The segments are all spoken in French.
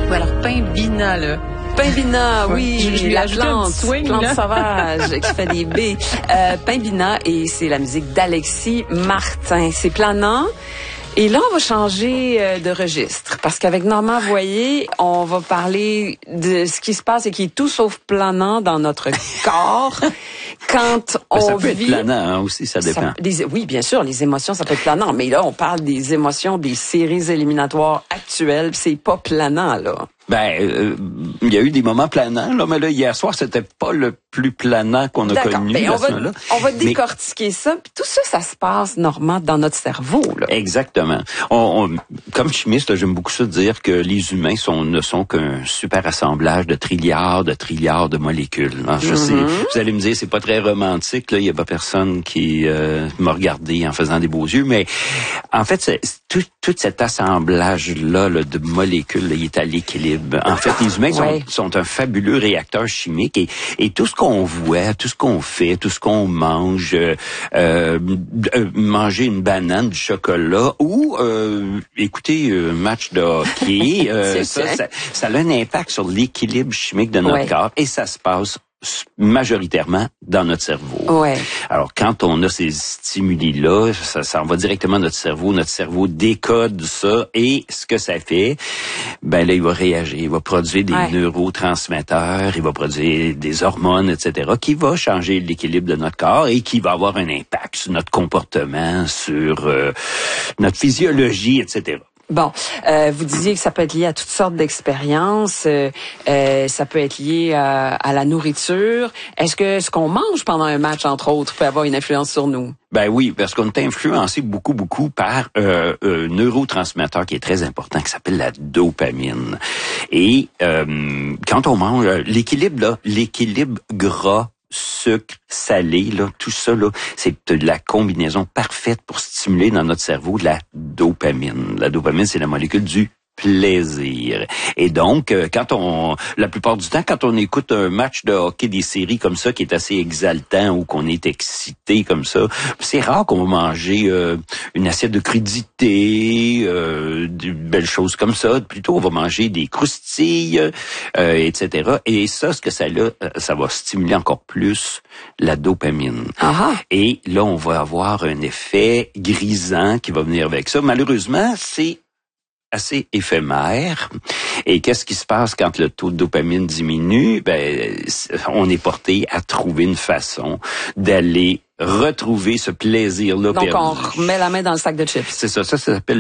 Oui, alors Paimbina, là. Paimbina, oui, je la plante sauvage qui fait des baies. Paimbina, et c'est la musique d'Alexis Martin. C'est planant. Et là, on va changer de registre parce qu'avec Normand Voyer, on va parler de ce qui se passe et qui est tout sauf planant dans notre corps quand on ça peut vit... être planant aussi, ça dépend. Oui, bien sûr, les émotions, ça peut être planant. Mais là, on parle des émotions des séries éliminatoires actuelles. C'est pas planant, là. Il y a eu des moments planants, là, mais là, hier soir, c'était pas le plus planant qu'on a connu. On va décortiquer ça. Puis tout ça, ça se passe, Normand, dans notre cerveau, là. Exactement. Comme chimiste, j'aime beaucoup ça dire que les humains ne sont qu'un super assemblage de trilliards de molécules. Hein. Je sais, vous allez me dire, c'est pas très romantique, là. Il y a pas personne qui m'a regardé en faisant des beaux yeux, mais en fait, c'est tout cet assemblage-là là, de molécules, là, il est à l'équilibre. En fait, les humains sont un fabuleux réacteur chimique et tout ce qu'on voit, tout ce qu'on fait, tout ce qu'on mange, manger une banane, du chocolat ou écouter un match de hockey, ça a un impact sur l'équilibre chimique de notre corps et ça se passe majoritairement dans notre cerveau. Ouais. Alors, quand on a ces stimuli-là, ça en va directement à notre cerveau décode ça, et ce que ça fait, là, il va réagir, il va produire des neurotransmetteurs, il va produire des hormones, etc., qui va changer l'équilibre de notre corps et qui va avoir un impact sur notre comportement, sur notre physiologie, etc. Bon, vous disiez que ça peut être lié à toutes sortes d'expériences, ça peut être lié à la nourriture. Est-ce que ce qu'on mange pendant un match, entre autres, peut avoir une influence sur nous? Ben oui, parce qu'on est influencé beaucoup par un neurotransmetteur qui est très important, qui s'appelle la dopamine. Et quand on mange, l'équilibre gras, sucre, salé, là, tout ça, là, c'est de la combinaison parfaite pour stimuler dans notre cerveau de la dopamine. La dopamine, c'est la molécule du plaisir. Et donc, la plupart du temps, quand on écoute un match de hockey, des séries comme ça, qui est assez exaltant ou qu'on est excité comme ça, c'est rare qu'on va manger une assiette de crudités, de belles choses comme ça. Plutôt, on va manger des croustilles, etc. Et ça, ce que ça va stimuler encore plus la dopamine. Aha. Et là, on va avoir un effet grisant qui va venir avec ça. Malheureusement, c'est assez éphémère. Et qu'est-ce qui se passe quand le taux de dopamine diminue? On est porté à trouver une façon d'aller retrouver ce plaisir-là donc, perdu. on remet la main dans le sac de chips. C'est ça. Ça s'appelle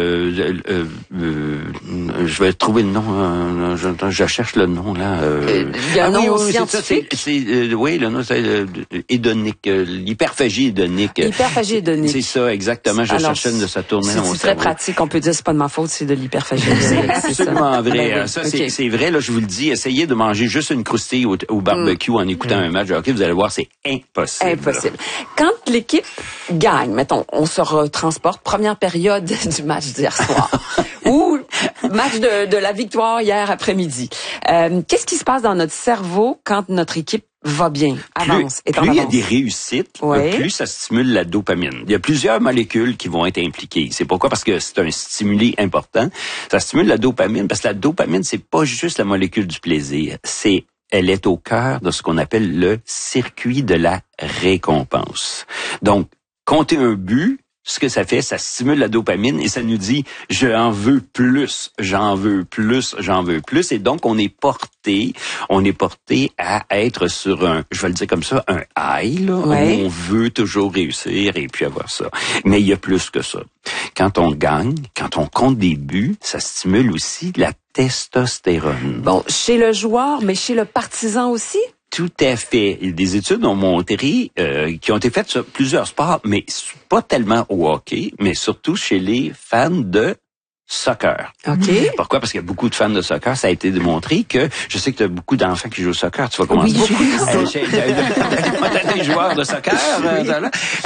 je vais trouver le nom. Je cherche le nom, là. Il y a un nom scientifique? Oui, le nom, c'est hédonique. L'hyperphagie hédonique. Hyperphagie hédonique. C'est ça, exactement. Je cherchais de ça tourner dans mon cerveau. C'est très pratique. On peut dire, c'est pas de ma faute, c'est de l'hyperphagie hédonique. C'est absolument vrai. Ben oui. Ça, c'est vrai, là, je vous le dis. Essayez de manger juste une croustille au barbecue en écoutant un match de hockey. Vous allez voir, c'est impossible. Impossible. Quand l'équipe gagne, mettons, on se retransporte, première période du match d'hier soir, ou match de la victoire hier après-midi. Qu'est-ce qui se passe dans notre cerveau quand notre équipe va bien, avance, est en avance? Plus il y a des réussites, plus ça stimule la dopamine. Il y a plusieurs molécules qui vont être impliquées. C'est pourquoi? Parce que c'est un stimuli important. Ça stimule la dopamine, parce que la dopamine, c'est pas juste la molécule du plaisir. Elle est au cœur de ce qu'on appelle le circuit de la récompense. Donc, compter un but, ce que ça fait, ça stimule la dopamine et ça nous dit « j'en veux plus, j'en veux plus, j'en veux plus ». Et donc, on est porté à être sur je vais le dire comme ça, un high, là, où on veut toujours réussir et puis avoir ça. Mais il y a plus que ça. Quand on gagne, quand on compte des buts, ça stimule aussi la testostérone. Bon, chez le joueur, mais chez le partisan aussi? Tout à fait. Des études ont montré, qui ont été faites sur plusieurs sports, mais pas tellement au hockey, mais surtout chez les fans de soccer. OK. Pourquoi? Parce qu'il y a beaucoup de fans de soccer. Ça a été démontré que, je sais que tu as beaucoup d'enfants qui jouent au soccer. Tu vas commencer. Oui, beaucoup. T'as des joueurs de soccer.